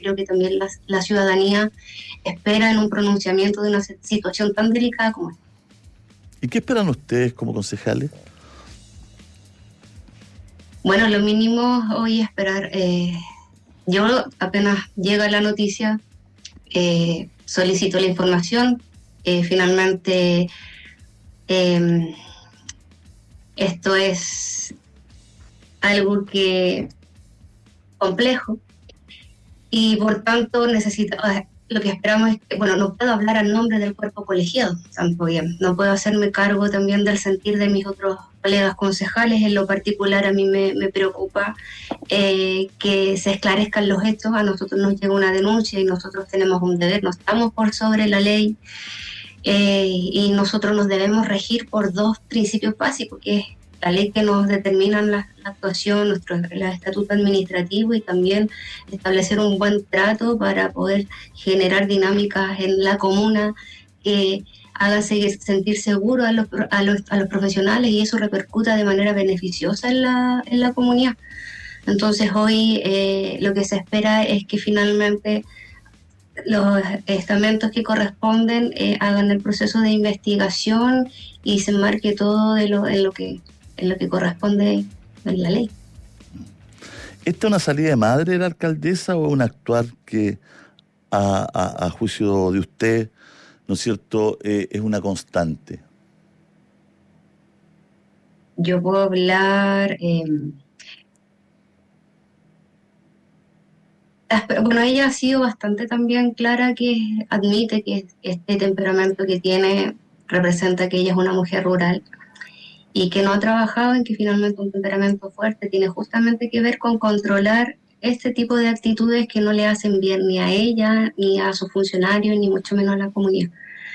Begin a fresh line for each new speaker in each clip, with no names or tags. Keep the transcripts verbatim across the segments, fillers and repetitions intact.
creo que también la, la ciudadanía espera en un pronunciamiento de una situación tan delicada como esta.
¿Y qué esperan ustedes como concejales?
Bueno, lo mínimo hoy es esperar. Eh, yo apenas llega la noticia, eh, solicito la información, eh, finalmente eh, esto es algo que complejo y por tanto necesita, lo que esperamos es que, bueno, no puedo hablar al nombre del cuerpo colegiado, tampoco bien, no puedo hacerme cargo también del sentir de mis otros colegas concejales. En lo particular a mí me, me preocupa eh, que se esclarezcan los hechos. A nosotros nos llega una denuncia y nosotros tenemos un deber, no estamos por sobre la ley eh, y nosotros nos debemos regir por dos principios básicos, que es la ley que nos determina la, la actuación, nuestro el estatuto administrativo, y también establecer un buen trato para poder generar dinámicas en la comuna que hagan sentir seguros a los, a, los, a los profesionales y eso repercuta de manera beneficiosa en la, en la comunidad. Entonces hoy eh, lo que se espera es que finalmente los estamentos que corresponden eh, hagan el proceso de investigación y se enmarque todo de lo, en lo que en lo que corresponde en la ley.
¿Esta es una salida de madre de la alcaldesa o un actuar que a, a, a juicio de usted, ¿no es cierto?, eh, es una constante?
Yo puedo hablar... Eh, bueno, ella ha sido bastante también clara, que admite que este temperamento que tiene representa que ella es una mujer rural y que no ha trabajado en que finalmente un temperamento fuerte tiene justamente que ver con controlar este tipo de actitudes que no le hacen bien ni a ella, ni a sus funcionarios, ni mucho menos a la comunidad.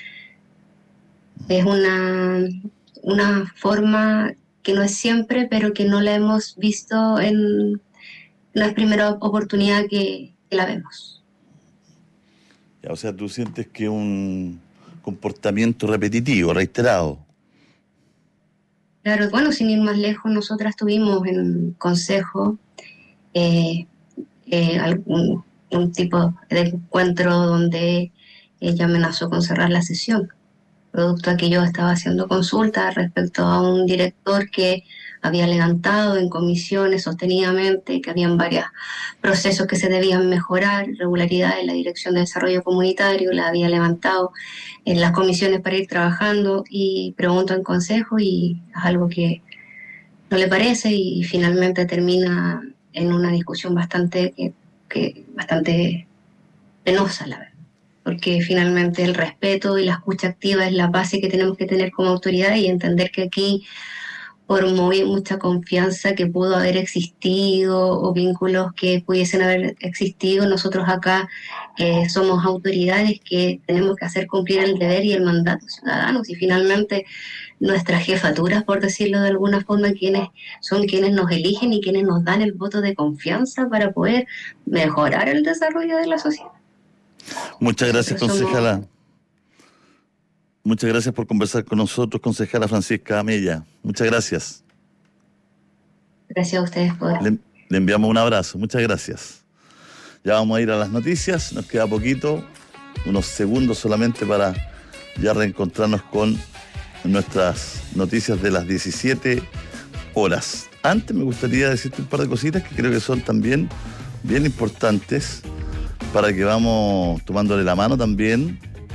Es una, una forma que no es siempre, pero que no la hemos visto en la primera oportunidad que, que la vemos.
Ya, o sea, tú sientes que es un comportamiento repetitivo, reiterado.
Claro, bueno, sin ir más lejos, nosotras tuvimos en consejo eh, eh, algún un tipo de encuentro donde ella amenazó con cerrar la sesión, producto a que yo estaba haciendo consultas respecto a un director que había levantado en comisiones sostenidamente que habían varios procesos que se debían mejorar, irregularidades en la Dirección de Desarrollo Comunitario, la había levantado en las comisiones para ir trabajando, y pregunto en consejo y es algo que no le parece y finalmente termina en una discusión bastante, que, que, bastante penosa, la verdad, porque finalmente el respeto y la escucha activa es la base que tenemos que tener como autoridad, y entender que aquí, por muy mucha confianza que pudo haber existido o vínculos que pudiesen haber existido, nosotros acá eh, somos autoridades que tenemos que hacer cumplir el deber y el mandato ciudadanos, y finalmente nuestras jefaturas, por decirlo de alguna forma, quienes son quienes nos eligen y quienes nos dan el voto de confianza para poder mejorar el desarrollo de la sociedad.
Muchas gracias, concejala. Somos... Muchas gracias por conversar con nosotros, concejala Francisca Amella. Muchas gracias.
Gracias a ustedes por...
Le, le enviamos un abrazo. Muchas gracias. Ya vamos a ir a las noticias. Nos queda poquito, unos segundos solamente para ya reencontrarnos con nuestras noticias de las diecisiete horas. Antes me gustaría decirte un par de cositas que creo que son también bien importantes para que vamos tomándole la mano también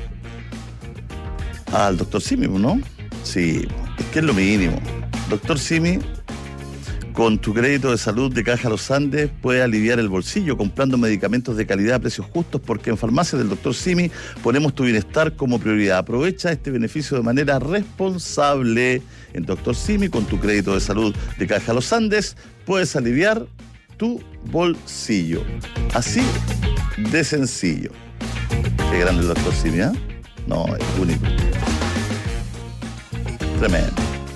al doctor Simi, ¿no? Sí, es que es lo mínimo. Doctor Simi, con tu crédito de salud de Caja Los Andes, puedes aliviar el bolsillo comprando medicamentos de calidad a precios justos, porque en Farmacias del doctor Simi ponemos tu bienestar como prioridad. Aprovecha este beneficio de manera responsable. En doctor Simi, con tu crédito de salud de Caja Los Andes, puedes aliviar tu bolsillo. Así de sencillo. Qué grande el doctor Simi, ¿eh? No, es único. Tremendo.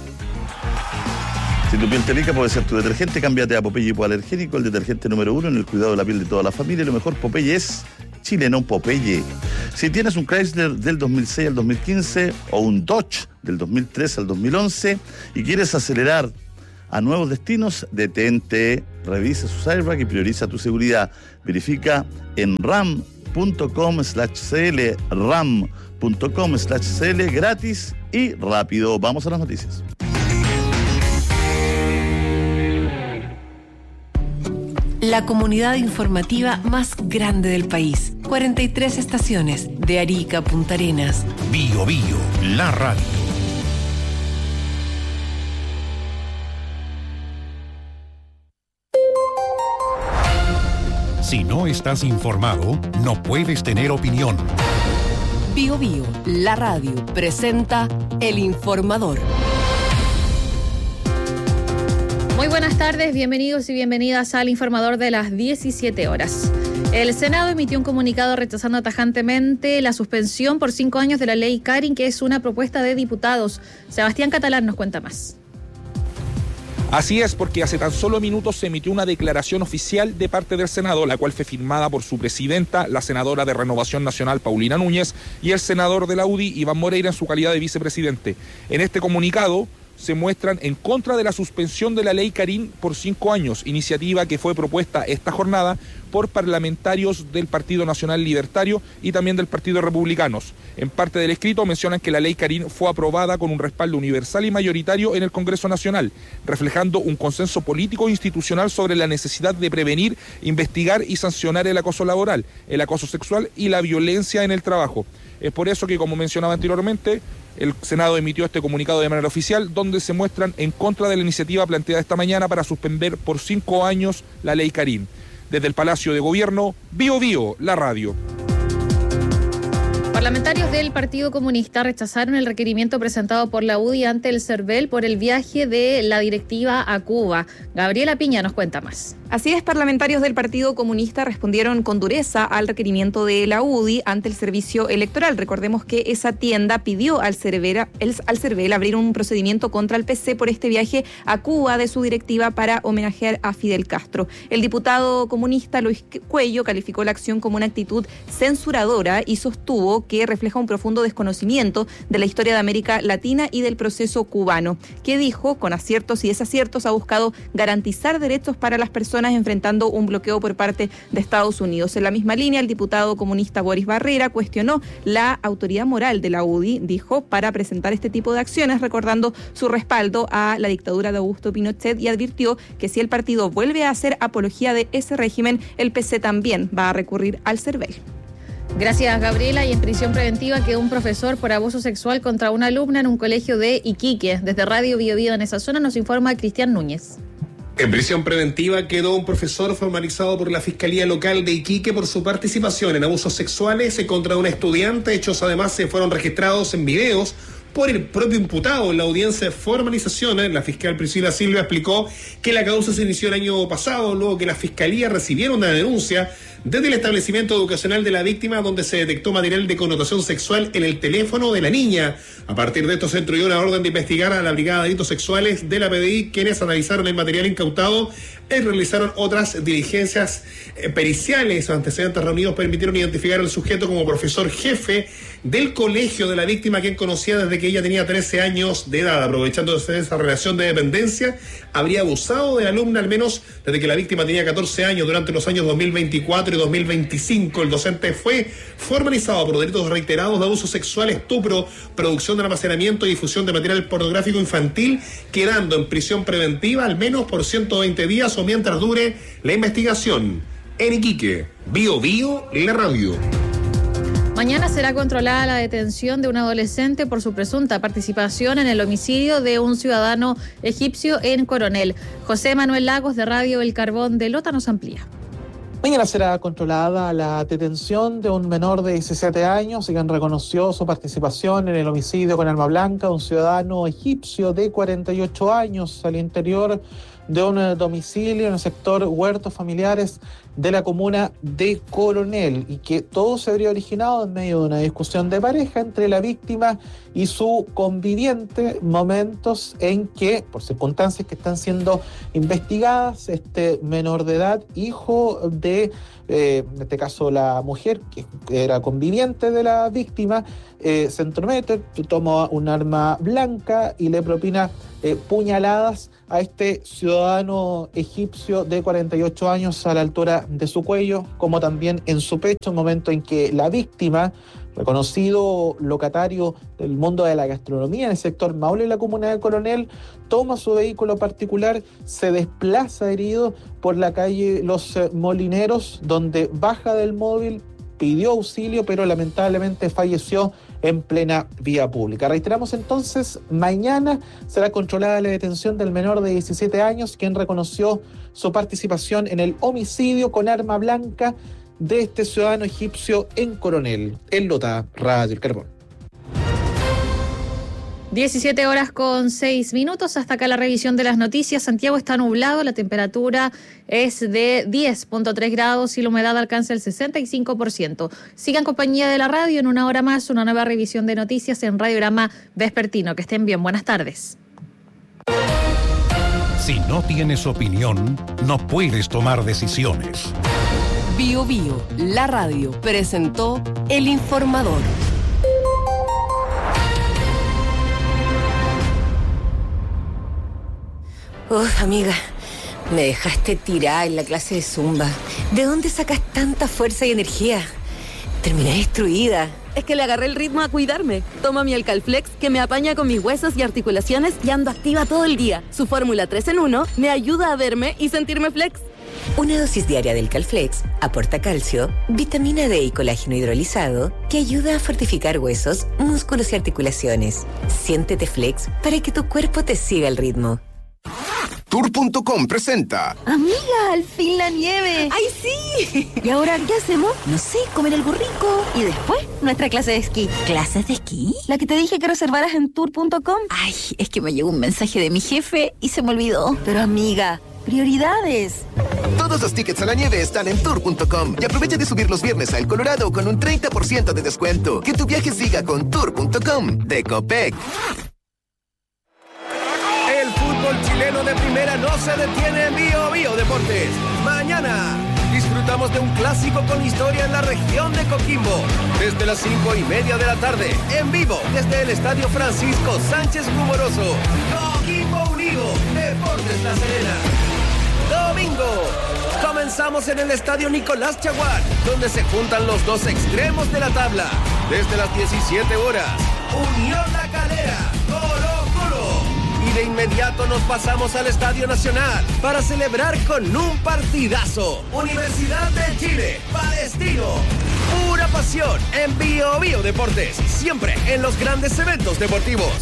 Si tu piel te pica, puede ser tu detergente. Cámbiate a Popeye hipoalergénico, el detergente número uno en el cuidado de la piel de toda la familia. Lo mejor, Popeye es chileno Popeye. Si tienes un Chrysler del dos mil seis al dos mil quince o un Dodge del dos mil tres al dos mil once y quieres acelerar a nuevos destinos. Detente, revisa sus airbags y prioriza tu seguridad. Verifica en ram.com slash cl, ram.com slash cl, gratis y rápido. Vamos a las noticias.
La comunidad informativa más grande del país. cuarenta y tres estaciones, de Arica a Punta Arenas.
Bio Bio, la radio. Si no estás informado, no puedes tener opinión.
Bio Bio, la radio, presenta El Informador.
Muy buenas tardes, bienvenidos y bienvenidas al Informador de las diecisiete horas. El Senado emitió un comunicado rechazando tajantemente la suspensión por cinco años de la ley Carin, que es una propuesta de diputados. Sebastián Catalán nos cuenta más.
Así es, porque hace tan solo minutos se emitió una declaración oficial de parte del Senado, la cual fue firmada por su presidenta, la senadora de Renovación Nacional, Paulina Núñez, y el senador de la U D I, Iván Moreira, en su calidad de vicepresidente. En este comunicado se muestran en contra de la suspensión de la ley Carin por cinco años, iniciativa que fue propuesta esta jornada por parlamentarios del Partido Nacional Libertario y también del Partido Republicanos. En parte del escrito mencionan que la ley Carin fue aprobada con un respaldo universal y mayoritario en el Congreso Nacional, reflejando un consenso político e institucional sobre la necesidad de prevenir, investigar y sancionar el acoso laboral, el acoso sexual y la violencia en el trabajo. Es por eso que, como mencionaba anteriormente, el Senado emitió este comunicado de manera oficial, donde se muestran en contra de la iniciativa planteada esta mañana para suspender por cinco años la ley Carin. Desde el Palacio de Gobierno, Bio Bio, la radio.
Parlamentarios del Partido Comunista rechazaron el requerimiento presentado por la U D I ante el CERVEL por el viaje de la directiva a Cuba. Gabriela Piña nos cuenta más.
Así es, parlamentarios del Partido Comunista respondieron con dureza al requerimiento de la U D I ante el servicio electoral. Recordemos que esa tienda pidió al CERVEL, al CERVEL abrir un procedimiento contra el P C por este viaje a Cuba de su directiva para homenajear a Fidel Castro. El diputado comunista Luis Cuello calificó la acción como una actitud censuradora y sostuvo que refleja un profundo desconocimiento de la historia de América Latina y del proceso cubano, que dijo, con aciertos y desaciertos, ha buscado garantizar derechos para las personas enfrentando un bloqueo por parte de Estados Unidos. En la misma línea, el diputado comunista Boris Barrera cuestionó la autoridad moral de la U D I, dijo, para presentar este tipo de acciones, recordando su respaldo a la dictadura de Augusto Pinochet, y advirtió que si el partido vuelve a hacer apología de ese régimen, el P C también va a recurrir al CERVEL.
Gracias, Gabriela. Y en prisión preventiva quedó un profesor por abuso sexual contra una alumna en un colegio de Iquique. Desde Radio Bio Bio en esa zona nos informa Cristian Núñez.
En prisión preventiva quedó un profesor formalizado por la Fiscalía Local de Iquique por su participación en abusos sexuales contra una estudiante. Hechos además se fueron registrados en videos por el propio imputado. En la audiencia de formalización, la fiscal Priscila Silva explicó que la causa se inició el año pasado, luego que la Fiscalía recibiera una denuncia desde el establecimiento educacional de la víctima, donde se detectó material de connotación sexual en el teléfono de la niña. A partir de esto se instruyó una orden de investigar a la Brigada de Delitos Sexuales de la P D I, quienes analizaron el material incautado y realizaron otras diligencias eh, periciales. Los antecedentes reunidos permitieron identificar al sujeto como profesor jefe del colegio de la víctima, quien conocía desde que ella tenía trece años de edad. Aprovechándose de esa relación de dependencia, habría abusado de la alumna al menos desde que la víctima tenía catorce años. Durante los años dos mil veinticuatro y dos mil veinticinco, el docente fue formalizado por delitos reiterados de abuso sexual, estupro, producción de almacenamiento y difusión de material pornográfico infantil, quedando en prisión preventiva al menos por ciento veinte días o mientras dure la investigación. En Iquique, Bio Bio, la radio.
Mañana será controlada la detención de un adolescente por su presunta participación en el homicidio de un ciudadano egipcio en Coronel. José Manuel Lagos, de Radio El Carbón de Lota, nos amplía.
Mañana será controlada la detención de un menor de diecisiete años y quien reconoció su participación en el homicidio con arma blanca de un ciudadano egipcio de cuarenta y ocho años al interior de un domicilio en el sector Huertos Familiares de la comuna de Coronel, y que todo se habría originado en medio de una discusión de pareja entre la víctima y su conviviente, momentos en que, por circunstancias que están siendo investigadas, este menor de edad, hijo de eh, en este caso la mujer, que era conviviente de la víctima, eh, se entromete, toma un arma blanca y le propina eh, puñaladas a este ciudadano egipcio de cuarenta y ocho años a la altura de su cuello, como también en su pecho, en momento en que la víctima, reconocido locatario del mundo de la gastronomía en el sector Maule y la comuna de Coronel, toma su vehículo particular, se desplaza herido por la calle Los Molineros, donde baja del móvil, pidió auxilio, pero lamentablemente falleció en plena vía pública. Reiteramos entonces, mañana será controlada la detención del menor de diecisiete años, quien reconoció su participación en el homicidio con arma blanca de este ciudadano egipcio en Coronel. En Lota, Radio El Carbón.
diecisiete horas con seis minutos. Hasta acá la revisión de las noticias. Santiago está nublado, la temperatura es de diez punto tres grados y la humedad alcanza el sesenta y cinco por ciento. Sigan compañía de la radio. En una hora más, una nueva revisión de noticias en Radiograma Vespertino. Que estén bien. Buenas tardes.
Si no tienes opinión, no puedes tomar decisiones.
Bio Bio, la radio, presentó El Informador.
Uf, amiga, me dejaste tirada en la clase de Zumba. ¿De dónde sacas tanta fuerza y energía? Terminé destruida.
Es que le agarré el ritmo a cuidarme. Tomo mi Alcalflex, que me apaña con mis huesos y articulaciones y ando activa todo el día. Su fórmula tres en uno me ayuda a verme y sentirme flex.
Una dosis diaria del Calflex aporta calcio, vitamina D y colágeno hidrolizado que ayuda a fortificar huesos, músculos y articulaciones. Siéntete flex para que tu cuerpo te siga el ritmo.
Tour punto com presenta.
Amiga, al fin la nieve.
¡Ay, sí!
¿Y ahora qué hacemos? No sé, comer algo rico. Y después, nuestra clase de esquí.
¿Clases de esquí?
La que te dije que reservaras en tour punto com.
Ay, es que me llegó un mensaje de mi jefe y se me olvidó.
Pero amiga, prioridades.
Todos los tickets a la nieve están en tour punto com y aprovecha de subir los viernes a El Colorado con un treinta por ciento de descuento. Que tu viaje siga con tour punto com de Copec.
El fútbol chileno de primera no se detiene en Bio Bio Deportes. Mañana disfrutamos de un clásico con historia en la región de Coquimbo. Desde las cinco y media de la tarde, en vivo, desde el Estadio Francisco Sánchez Rumoroso. Coquimbo Unido, Deportes La Serena. Domingo, comenzamos en el Estadio Nicolás Chaguán, donde se juntan los dos extremos de la tabla. Desde las diecisiete horas, Unión La Calera, Colo Colo. Y de inmediato nos pasamos al Estadio Nacional para celebrar con un partidazo. Universidad de Chile, Palestino. Pura pasión en Bio Bio Deportes, siempre en los grandes eventos deportivos.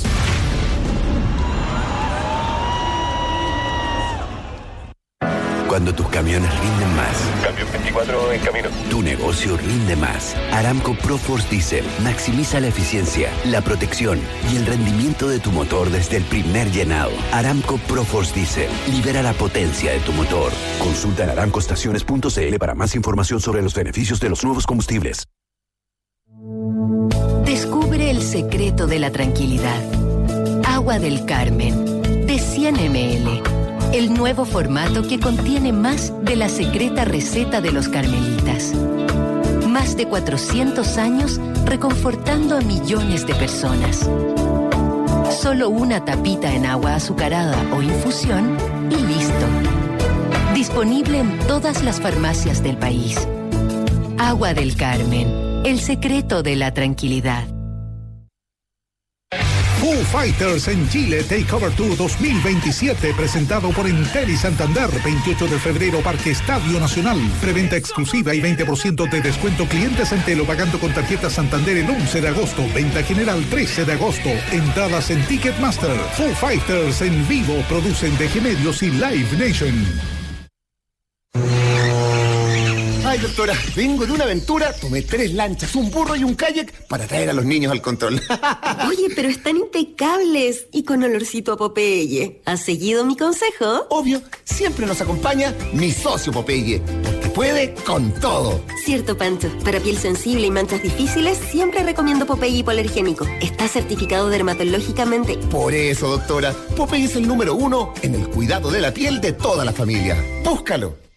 Cuando tus camiones rinden más.
Camión veinticuatro en camino.
Tu negocio rinde más. Aramco ProForce Diesel maximiza la eficiencia, la protección y el rendimiento de tu motor desde el primer llenado. Aramco ProForce Diesel libera la potencia de tu motor. Consulta en aramco estaciones punto c l para más información sobre los beneficios de los nuevos combustibles.
Descubre el secreto de la tranquilidad. Agua del Carmen, de cien mililitros. El nuevo formato que contiene más de la secreta receta de los carmelitas. Más de cuatrocientos años reconfortando a millones de personas. Solo una tapita en agua azucarada o infusión y listo. Disponible en todas las farmacias del país. Agua del Carmen, el secreto de la tranquilidad.
Foo Fighters en Chile Takeover Tour dos mil veintisiete, presentado por Entel y Santander, veintiocho de febrero, Parque Estadio Nacional. Preventa exclusiva y veinte por ciento de descuento clientes Entel o pagando con tarjeta Santander el once de agosto. Venta general trece de agosto. Entradas en Ticketmaster. Foo Fighters en vivo, producen D G Medios y Live Nation.
Ay, doctora, vengo de una aventura, tomé tres lanchas, un burro y un kayak para traer a los niños al control.
Oye, pero están impecables y con olorcito a Popeye. ¿Has seguido mi consejo?
Obvio, siempre nos acompaña mi socio Popeye, porque puede con todo.
Cierto, Pancho. Para piel sensible y manchas difíciles, siempre recomiendo Popeye hipoalergénico. Está certificado dermatológicamente.
Por eso, doctora, Popeye es el número uno en el cuidado de la piel de toda la familia. Búscalo.